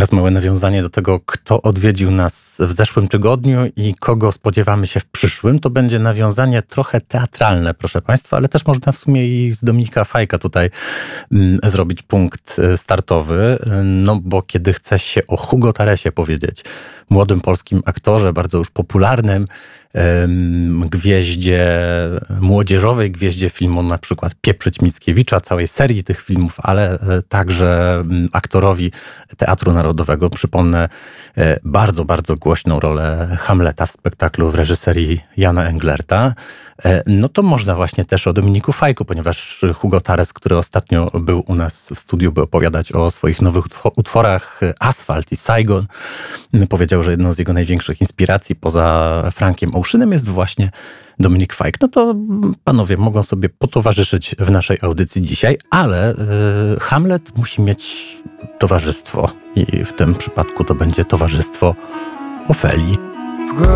teraz małe nawiązanie do tego, kto odwiedził nas w zeszłym tygodniu i kogo spodziewamy się w przyszłym. To będzie nawiązanie trochę teatralne, proszę Państwa, ale też można w sumie i z Dominika Fajka tutaj zrobić punkt startowy. No bo kiedy chce się o Hugo Taresie powiedzieć, młodym polskim aktorze, bardzo już popularnym, gwieździe, młodzieżowej gwieździe filmu, na przykład Pieprzyć Mickiewicza, całej serii tych filmów, ale także aktorowi Teatru Narodowego. Przypomnę bardzo, bardzo głośną rolę Hamleta w spektaklu w reżyserii Jana Englerta. No to można właśnie też o Dominiku Fajku, ponieważ Hugo Tares, który ostatnio był u nas w studiu, by opowiadać o swoich nowych utworach Asfalt i Saigon, powiedział, że jedną z jego największych inspiracji poza Frankiem Oceanem jest właśnie Dominik Fajk. No to panowie mogą sobie potowarzyszyć w naszej audycji dzisiaj, ale Hamlet musi mieć towarzystwo i w tym przypadku to będzie towarzystwo Ofelii.